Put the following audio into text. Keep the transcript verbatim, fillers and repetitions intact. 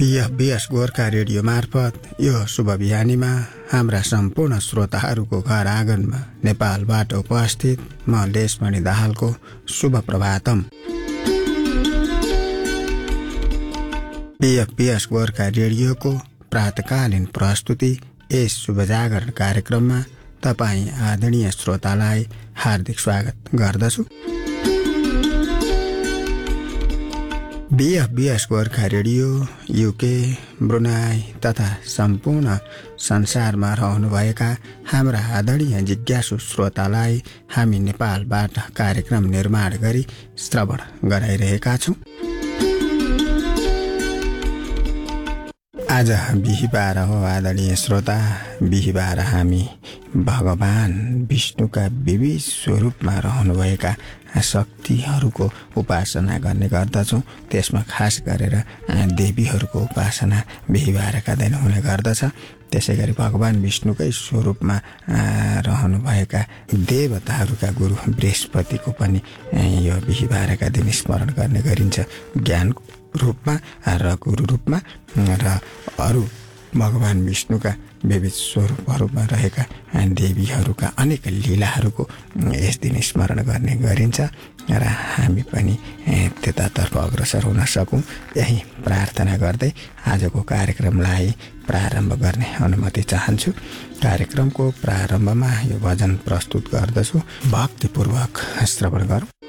बीएफबीएस Gorkha radio मार्फत यो शुभ बिहानीमा हाम्रा सम्पूर्ण श्रोताहरूको घर आँगनमा नेपालबाट उपस्थित म देशमणि दाहालको शुभ प्रभातम। बीएफबीएस गोर्खा रेडियोको प्रातकालीन प्रस्तुति यस शुभ जागरण कार्यक्रममा तपाईँ आदरणीय श्रोतालाई हार्दिक स्वागत गर्दछु। बीएफबीएस गोर्खा रेडियो युके, ब्रुनाई तथा सम्पूर्ण संसारमा रहनुभएका हाम्रा आदरणीय जिज्ञासु श्रोतालाई हामी नेपालबाट कार्यक्रम निर्माण गरी श्रवण गराइरहेका छौँ। आज बिहिबार हो आदरणीय श्रोता। बिहिबार हामी भगवान विष्णुका विविध स्वरूपमा रहनुभएका शक्तिहरूको उपासना गर्ने गर्दछौँ। त्यसमा खास गरेर देवीहरूको उपासना बिहिबारका दिन हुने गर्दछ। त्यसै गरी भगवान विष्णुकै स्वरूपमा रहनुभएका देवताहरूका गुरु बृहस्पतिको पनि यो बिहिबारका दिन स्मरण गर्ने गरिन्छ, ज्ञान रूपमा र गुरु रूपमा, र अरू भगवान विष्णुका विविध स्वरूपहरूमा रहेका देवीहरूका अनेक लीलाहरूको यस दिन स्मरण गर्ने गरिन्छ र हामी पनि त्यतातर्फ अग्रसर हुन सकौँ, यही प्रार्थना गर्दै आजको कार्यक्रमलाई प्रारम्भ गर्ने अनुमति चाहन्छु। कार्यक्रमको प्रारम्भमा यो भजन प्रस्तुत गर्दछु, भक्तिपूर्वक श्रवण गरौँ।